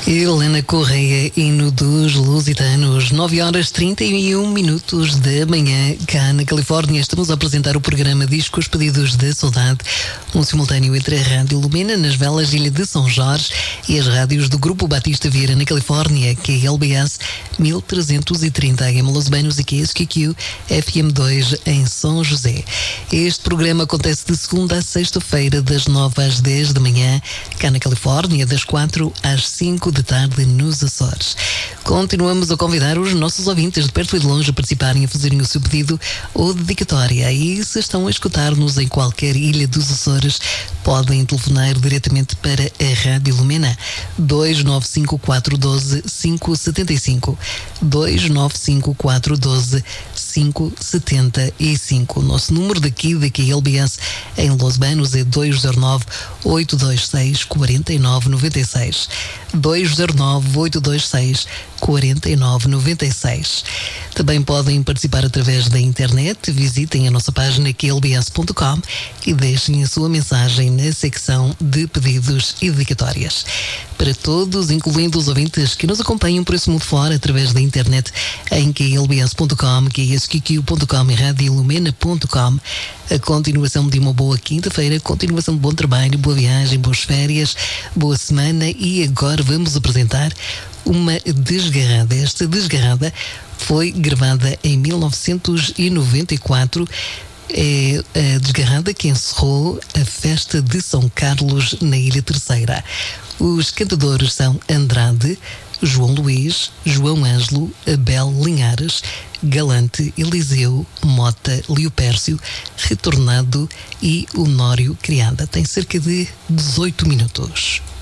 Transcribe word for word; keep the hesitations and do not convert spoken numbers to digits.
Helena Correia, hino dos Lusitanos, nove horas trinta e um minutos da manhã, cá na Califórnia. Estamos a apresentar o programa Discos Pedidos da Saudade, um simultâneo entre a Rádio Lumena, nas Velas, Ilha de São Jorge, e as rádios do Grupo Batista Vieira, na Califórnia, que é L B S mil trezentos e trinta A M Los Banos e K S Q Q F M dois em São José. Este programa acontece de segunda a sexta-feira, das nove às dez da manhã, cá na Califórnia, das quatro às cinco de tarde nos Açores. Continuamos a convidar os nossos ouvintes de perto e de longe a participarem, a fazerem o seu pedido ou dedicatória. E se estão a escutar-nos em qualquer ilha dos Açores, podem telefonar diretamente para a Rádio Lumena dois nove cinco quatro um dois cinco sete cinco dois nove cinco quatro um dois cinco sete cinco. O nosso número daqui, daqui L B S em Los Banos é dois zero nove oito dois seis quatro nove nove seis dois zero nove oito dois seis quatro nove nove seis. Também podem participar através da internet. Visitem a nossa página q l b s ponto com e deixem a sua mensagem na secção de pedidos e dedicatórias. Para todos, incluindo os ouvintes que nos acompanham por esse mundo fora através da internet em q l b s ponto com, q s q q ponto com e radio lumena ponto com, a continuação de uma boa quinta-feira, continuação de bom trabalho, boa viagem, boas férias, boa semana. E agora vamos apresentar uma desgarrada. Esta desgarrada foi gravada em mil novecentos e noventa e quatro. É a desgarrada que encerrou a festa de São Carlos na Ilha Terceira. Os cantadores são Andrade, João Luís, João Ângelo, Abel Linhares, Galante, Eliseu, Mota, Leopércio, Retornado e Honório Criada. Tem cerca de dezoito minutos.